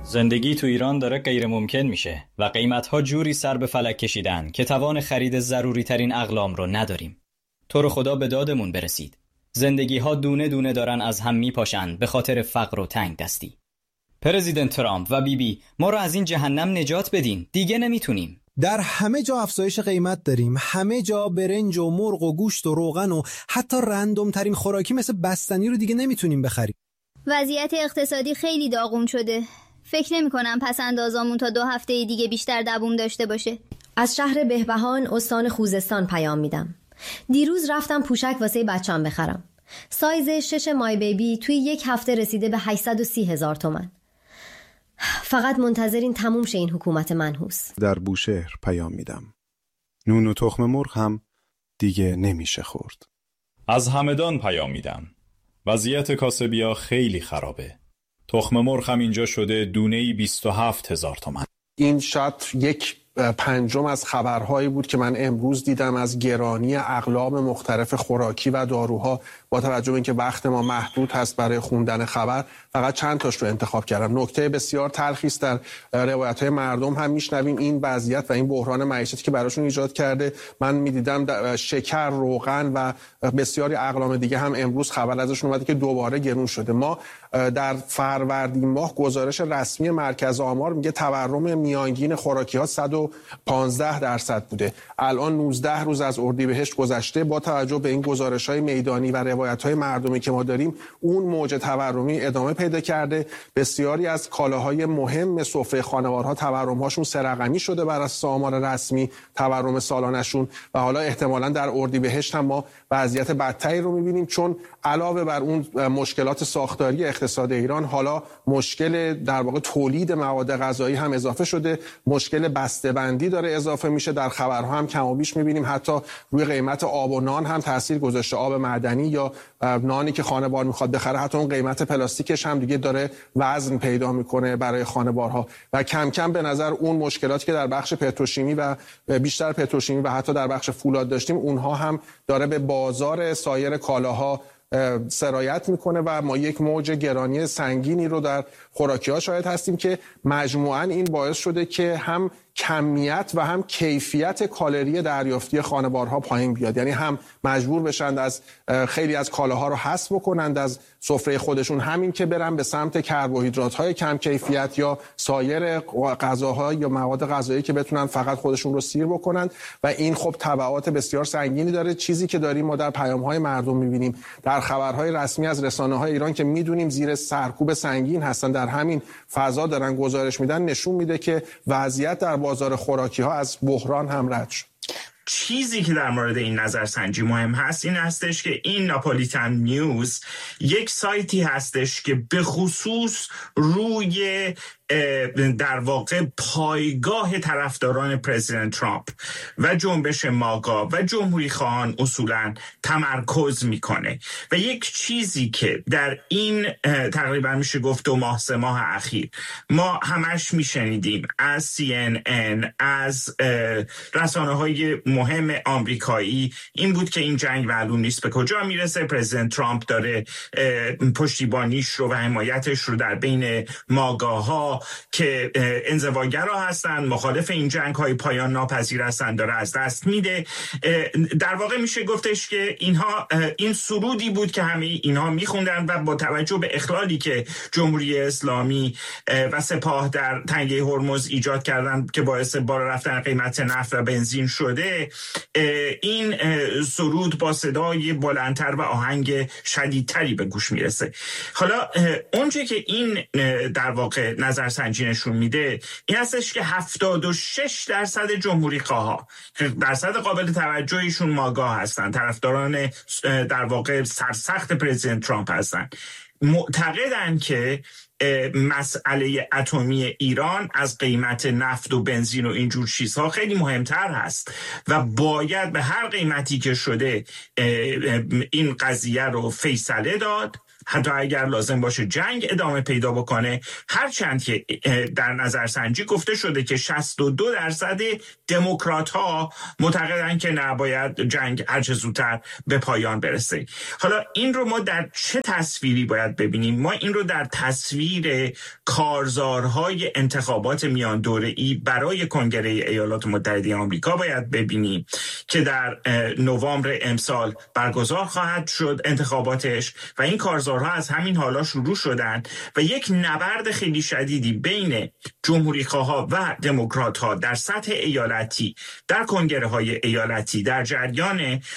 زندگی تو ایران داره غیر ممکن میشه و قیمت‌ها جوری سر به فلک کشیدن که توان خرید ضروری ترین اقلام رو نداریم. تو رو خدا به دادمون برسید. زندگی‌ها دونه دونه دارن از هم میپاشن به خاطر فقر و تنگ دستی. پرزیدنت ترامپ و بیبی ما رو از این جهنم نجات بدین. دیگه نمیتونیم. در همه جا افزایش قیمت داریم. همه جا برنج و مرغ و گوشت و روغن و حتی رندوم ترین خوراکی مثل بستنی رو دیگه نمیتونیم بخریم. وضعیت اقتصادی خیلی داغون شده. فکر نمی کنم پس اندازامون تا 2 هفته دیگه بیشتر دووم داشته باشه. از شهر بهبهان استان خوزستان پیام میدم. دیروز رفتم پوشک واسه بچه‌ام بخرم. سایز 6 مای بیبی توی 1 هفته رسیده به 830,000 تومان. فقط منتظرین تموم شه این حکومت منحوس. در بوشهر پیام میدم. نون و تخم مرغ هم دیگه نمیشه خورد. از همدان پیام میدم. وضعیت کاسبیا خیلی خرابه. تخم مرغ هم اینجا شده دونه‌ای 27,000 تومان. این شاید 1/5 از خبرهایی بود که من امروز دیدم از گرانی اقلام مختلف خوراکی و داروها. با توجه به اینکه وقت ما محدود هست برای خوندن خبر فقط چند تاش رو انتخاب کردم. نکته بسیار تلخی است در روایت‌های مردم هم میشنویم این وضعیت و این بحران معیشتی که براشون ایجاد کرده. من میدیدم شکر، روغن و بسیاری اقلام دیگه هم امروز خبر ازشون اومده که دوباره گرون شده. ما در فروردین ماه گزارش رسمی مرکز آمار میگه تورم میانگین خوراکی‌ها 115% بوده. الان 19 روز از اردیبهشت گذشته. با توجه به این گزارش‌های میدانی و روایت‌های مردمی که ما داریم اون موج تورمی ادامه پیدا کرده. بسیاری از کالاهای مهم سفره خانوارها تورم‌هاشون 3 رقمی شده بر اساس آمار رسمی تورم سالانه‌شون و حالا احتمالاً در اردیبهشت هم ما وضعیت بدتری رو می‌بینیم، چون علاوه بر اون مشکلات ساختاری اقتصاد ایران حالا مشکل در واقع تولید مواد غذایی هم اضافه شده، مشکل بسته‌بندی داره اضافه میشه. در خبرها هم کم و بیش می‌بینیم حتی روی قیمت آب و نان هم تاثیر گذاشته. آب معدنی یا نانی که خانوار میخواد بخره حتی اون قیمت پلاستیکش هم دیگه داره وزن پیدا میکنه برای خانوارها و کم کم به نظر اون مشکلاتی که در بخش پتروشیمی و بیشتر پتروشیمی و حتی در بخش فولاد داشتیم اونها هم داره به بازار سایر کالاها سرایت میکنه و ما یک موج گرانی سنگینی رو در خوراکی‌ها شاهد هستیم که مجموعاً این باعث شده که هم کمیت و هم کیفیت کالری دریافتی خانوارها پایین بیاد. یعنی هم مجبور بشند از خیلی از کالاها رو حذف بکنند از سفره خودشون، همین که برن به سمت کربوهیدرات‌های کم کیفیت یا سایر غذاها یا مواد غذایی که بتونن فقط خودشون رو سیر بکنند و این خب تبعات بسیار سنگینی داره. چیزی که داریم ما در پیام‌های مردم می‌بینیم، در خبرهای رسمی از رسانه‌های ایران که می‌دونیم زیر سرکوب سنگین هستن، در همین فضا دارن گزارش میدن، نشون میده که وضعیت در بازار خوراکی ها از بحران هم رد شد. چیزی که در مورد این نظرسنجی مهم هست این هستش که این ناپولیتان نیوز یک سایتی هستش که به خصوص روی در واقع پایگاه طرفداران پرزیدنت ترامپ و جنبش ماگا و جمهوری خواهان اصولاً تمرکز میکنه و یک چیزی که در این تقریبا میشه گفت 2 ماه 3 ماه اخیر ما همش میشنیدیم از CNN، از رسانه‌های مهم آمریکایی، این بود که این جنگ معلوم نیست به کجا میرسه. پرزیدنت ترامپ داره پشتیبانیش رو و حمایتش رو در بین ماگاها که انزواگرا هستن، مخالف این جنگ های پایان ناپذیر هستن، داره از دست میده. در واقع میشه گفتش که این سرودی بود که همه اینها میخوندن و با توجه به اخلالی که جمهوری اسلامی و سپاه در تنگه هرمز ایجاد کردن که باعث بالا رفتن قیمت نفت و بنزین شده، این سرود با صدای بلندتر و آهنگ شدیدتری به گوش میرسه. حالا اونچه که این در واقع نظرسنجی نشون میده این هستش که 76% جمهوری خواه که درصد قابل توجهیشون ماگا هستن، طرفداران در واقع سرسخت پرزیدنت ترامپ هستن، معتقدن که مسئله اتمی ایران از قیمت نفت و بنزین و اینجور چیزها خیلی مهمتر هست و باید به هر قیمتی که شده این قضیه رو فیصله داد. حتی اگر لازم باشه جنگ ادامه پیدا بکنه، هرچند که در نظرسنجی گفته شده که 62% دموکرات ها معتقدن که نباید جنگ هر چه زودتر به پایان برسه. حالا این رو ما در چه تصویری باید ببینیم؟ ما این رو در تصویر کارزارهای انتخابات میان دوره‌ای برای کنگره ایالات متحده آمریکا باید ببینیم که در نوامبر امسال برگزار خواهد شد انتخاباتش، و این کارزارها از همین حالا شروع شدن و یک نبرد خیلی شدیدی بین جمهوری‌خواها و دموکرات‌ها در سطح ایالتی، در کنگره های ایالتی در جریان